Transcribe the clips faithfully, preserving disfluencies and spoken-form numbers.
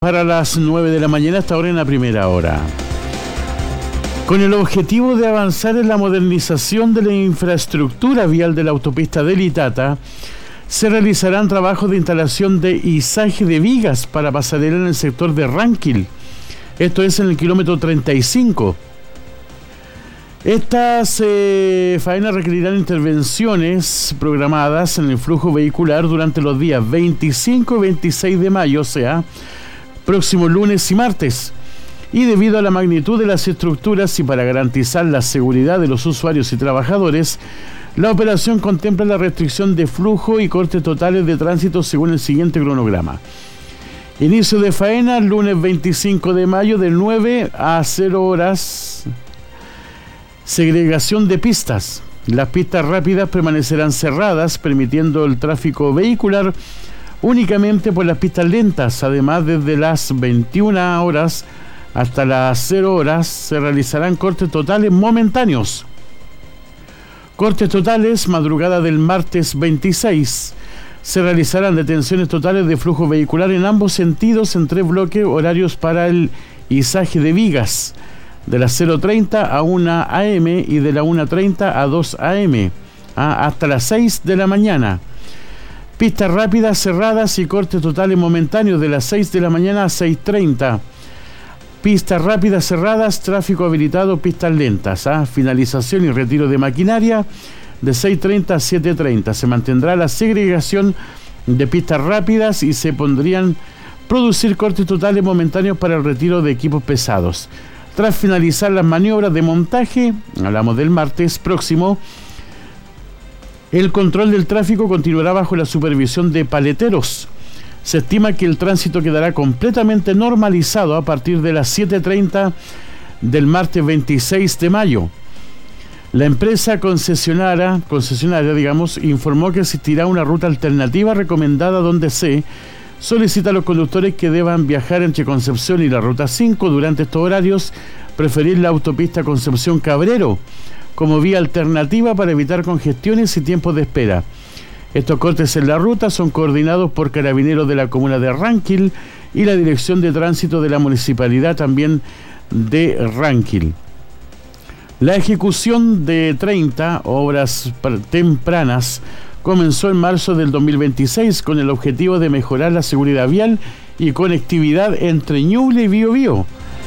Para las nueve de la mañana, hasta ahora en la primera hora. Con el objetivo de avanzar en la modernización de la infraestructura vial de la autopista del Itata, se realizarán trabajos de instalación de izaje de vigas para pasarela en el sector de Ranquil. Esto es en el kilómetro treinta y cinco. Estas eh, faenas requerirán intervenciones programadas en el flujo vehicular durante los días veinticinco y veintiséis de mayo, o sea, próximo lunes y martes. Y debido a la magnitud de las estructuras y para garantizar la seguridad de los usuarios y trabajadores, la operación contempla la restricción de flujo y cortes totales de tránsito según el siguiente cronograma. Inicio de faena lunes veinticinco de mayo de nueve a cero horas. Segregación de pistas. Las pistas rápidas permanecerán cerradas, permitiendo el tráfico vehicular únicamente por las pistas lentas. Además, desde las veintiuna horas hasta las cero horas se realizarán cortes totales momentáneos. Cortes totales, madrugada del martes veintiséis. Se realizarán detenciones totales de flujo vehicular en ambos sentidos en tres bloques horarios para el izaje de vigas, de las cero treinta a una a eme y de la una treinta a dos a eme, a, hasta las seis de la mañana. Pistas rápidas cerradas y cortes totales momentáneos de las seis de la mañana a seis treinta. Pistas rápidas cerradas, tráfico habilitado, pistas lentas. ¿ah? Finalización y retiro de maquinaria de seis treinta a siete treinta. Se mantendrá la segregación de pistas rápidas y se pondrían producir cortes totales momentáneos para el retiro de equipos pesados. Tras finalizar las maniobras de montaje, hablamos del martes próximo, el control del tráfico continuará bajo la supervisión de paleteros. Se estima que el tránsito quedará completamente normalizado a partir de las siete treinta del martes veintiséis de mayo. La empresa concesionaria, concesionaria, digamos, informó que existirá una ruta alternativa recomendada donde se solicita a los conductores que deban viajar entre Concepción y la Ruta cinco durante estos horarios, preferir la autopista Concepción Cabrero como vía alternativa para evitar congestiones y tiempos de espera. Estos cortes en la ruta son coordinados por carabineros de la comuna de Ranquil y la Dirección de Tránsito de la Municipalidad también de Ranquil. La ejecución de treinta obras tempranas comenzó en marzo del dos mil veintiséis con el objetivo de mejorar la seguridad vial y conectividad entre Ñuble y Biobío.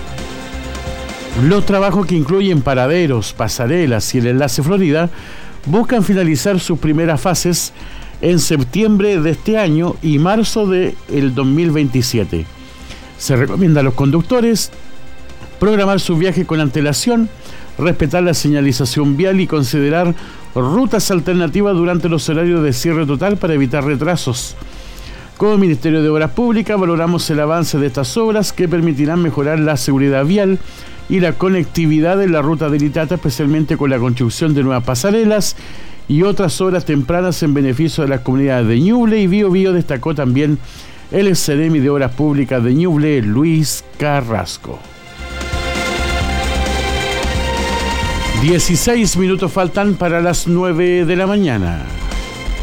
Los trabajos, que incluyen paraderos, pasarelas y el enlace Florida, buscan finalizar sus primeras fases en septiembre de este año y marzo del dos mil veintisiete. Se recomienda a los conductores programar su viaje con antelación, respetar la señalización vial y considerar rutas alternativas durante los horarios de cierre total para evitar retrasos. Como Ministerio de Obras Públicas valoramos el avance de estas obras que permitirán mejorar la seguridad vial y la conectividad en la ruta del Itata, especialmente con la construcción de nuevas pasarelas y otras obras tempranas en beneficio de las comunidades de Ñuble y Biobío, destacó también el Seremi de Obras Públicas de Ñuble, Luis Carrasco. dieciséis minutos faltan para las nueve de la mañana.